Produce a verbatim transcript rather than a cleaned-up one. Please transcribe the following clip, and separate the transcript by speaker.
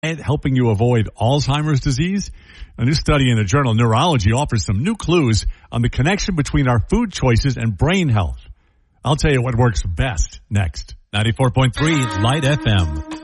Speaker 1: helping you avoid Alzheimer's disease? A new study in the journal Neurology offers some new clues on the connection between our food choices and brain health. I'll tell you what works best next.
Speaker 2: ninety-four point three Light F M.